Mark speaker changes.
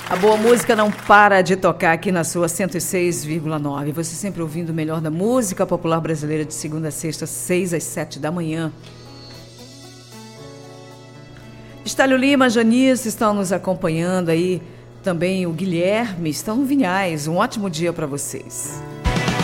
Speaker 1: A boa música não para de tocar aqui na sua 106,9. Você sempre ouvindo o melhor da música popular brasileira de segunda a sexta, 6 às 7 da manhã. Estálio Lima, Janice estão nos acompanhando aí. Também o Guilherme estão no Vinhais. Um ótimo dia para vocês.